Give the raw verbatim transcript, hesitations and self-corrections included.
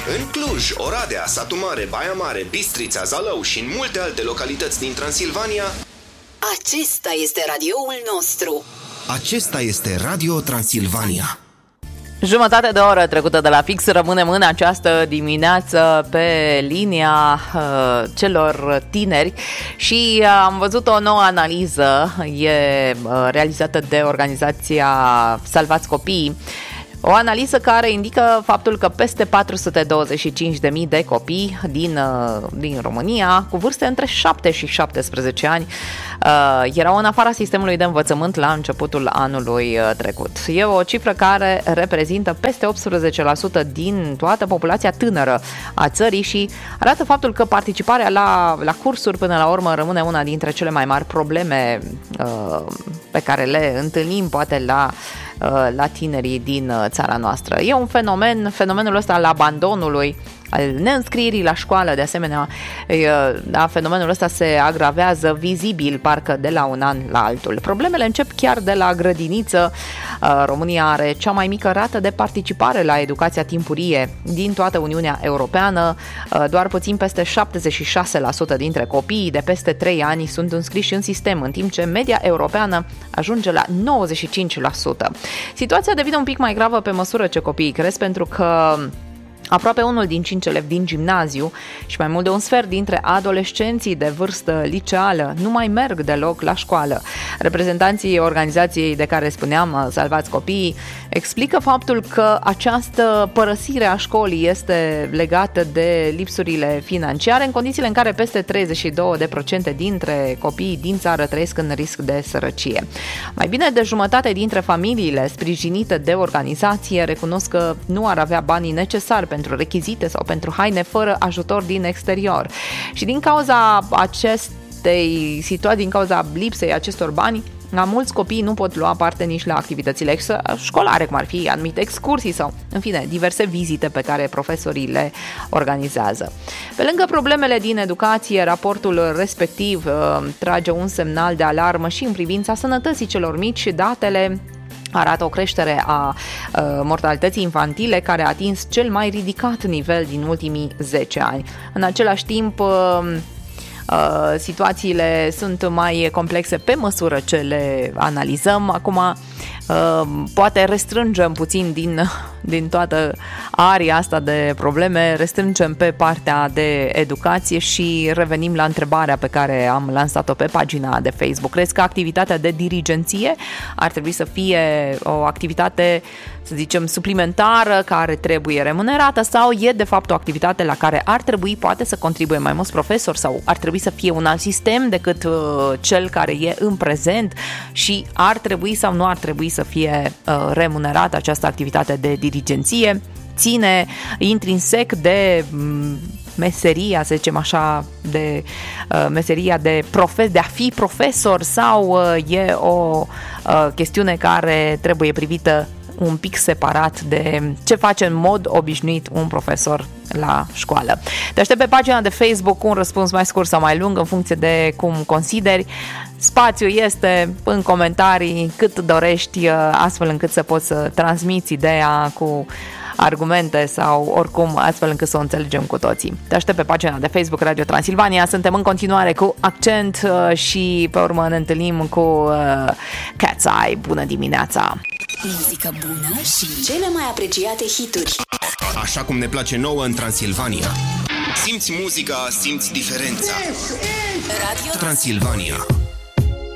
În Cluj, Oradea, Satu Mare, Baia Mare, Bistrița, Zalău și în multe alte localități din Transilvania. Acesta este radioul nostru. Acesta este Radio Transilvania. Jumătate de oră trecută de la fix, rămânem în această dimineață pe linia uh, celor tineri și uh, am văzut o nouă analiză, e uh, realizată de organizația Salvați Copiii. O analiză care indică faptul că peste patru sute douăzeci și cinci de mii de copii din, din România, cu vârste între șapte și șaptesprezece ani, erau în afara sistemului de învățământ la începutul anului trecut. E o cifră care reprezintă peste optsprezece la sută din toată populația tânără a țării și arată faptul că participarea la, la cursuri până la urmă rămâne una dintre cele mai mari probleme uh, pe care le întâlnim poate la la tinerii din țara noastră. E un fenomen, fenomenul ăsta al abandonului, al neînscrierii la școală, de asemenea, da, fenomenul ăsta se agravează vizibil, parcă de la un an la altul. Problemele încep chiar de la grădiniță. România are cea mai mică rată de participare la educația timpurie din toată Uniunea Europeană. Doar puțin peste șaptezeci și șase la sută dintre copiii de peste trei ani sunt înscriși în sistem, în timp ce media europeană ajunge la nouăzeci și cinci la sută. Situația devine un pic mai gravă pe măsură ce copiii cresc, pentru că aproape unul din cinci elevi din gimnaziu și mai mult de un sfert dintre adolescenții de vârstă liceală nu mai merg deloc la școală. Reprezentanții organizației de care spuneam, Salvați Copiii, explică faptul că această părăsire a școlii este legată de lipsurile financiare, în condițiile în care peste treizeci și doi la sută dintre copiii din țară trăiesc în risc de sărăcie. Mai bine de jumătate dintre familiile sprijinite de organizație recunosc că nu ar avea banii necesari pentru rechizite sau pentru haine fără ajutor din exterior. Și din cauza acestei situații, din cauza lipsei acestor bani, la mulți copii nu pot lua parte nici la activitățile școlare, cum ar fi anumite excursii sau, în fine, diverse vizite pe care profesorii le organizează. Pe lângă problemele din educație, raportul respectiv uh, trage un semnal de alarmă și în privința sănătății celor mici și datele arată o creștere a uh, mortalității infantile care a atins cel mai ridicat nivel din ultimii zece ani. În același timp, uh, uh, situațiile sunt mai complexe pe măsură ce le analizăm. Acum, uh, poate restrângem puțin din, din toată aria asta de probleme, restrângem pe partea de educație și revenim la întrebarea pe care am lansat-o pe pagina de Facebook. Crezi că activitatea de dirigenție ar trebui să fie o activitate, să zicem, suplimentară, care trebuie remunerată, sau e de fapt o activitate la care ar trebui poate să contribuie mai mulți profesori, sau ar trebui să fie un alt sistem decât uh, cel care e în prezent și ar trebui sau nu ar trebui să fie uh, remunerată această activitate de dirigenție? Ține intrinsec de m- meseria, să zicem așa, de uh, meseria de, profe- de a fi profesor, sau uh, e o uh, chestiune care trebuie privită un pic separat de ce face în mod obișnuit un profesor la școală. Te aștept pe pagina de Facebook cu un răspuns mai scurt sau mai lung în funcție de cum consideri. Spațiul este în comentarii cât dorești, astfel încât să poți să transmiți ideea cu argumente sau oricum astfel încât să o înțelegem cu toții. Te aștept pe pagina de Facebook Radio Transilvania. Suntem în continuare cu Accent și pe urmă ne întâlnim cu Cat's Eye. Bună dimineața! Muzică bună și cele mai apreciate hituri. Așa cum ne place nouă în Transilvania. Simți muzica, simți diferența. Radio Transilvania.